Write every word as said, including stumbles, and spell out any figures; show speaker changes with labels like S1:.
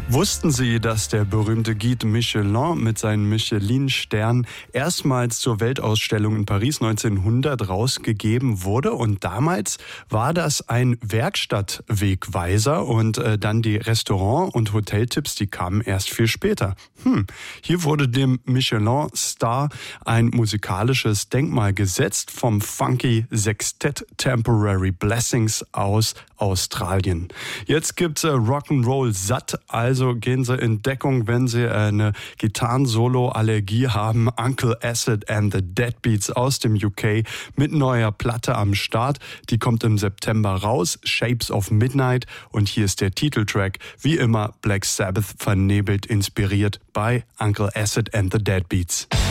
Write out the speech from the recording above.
S1: Wussten Sie, dass der berühmte Guide Michelin mit seinem Michelin-Stern erstmals zur Weltausstellung in Paris neunzehnhundert rausgegeben wurde? Und damals war das ein Werkstattwegweiser und äh, dann die Restaurant- und Hoteltipps, die kamen erst viel später. Hm, hier wurde dem Michelin-Star ein musikalisches Denkmal gesetzt vom Funky Sextett Temporary Blessings aus Australien. Jetzt gibt's äh, Rock'n'Roll satt, also gehen Sie in Deckung, wenn Sie eine Gitarren-Solo-Allergie haben. Uncle Acid and the Deadbeats aus dem U K mit neuer Platte am Start. Die kommt im September raus, Shapes of Midnight. Und hier ist der Titeltrack, wie immer Black Sabbath vernebelt, inspiriert bei Uncle Acid and the Deadbeats.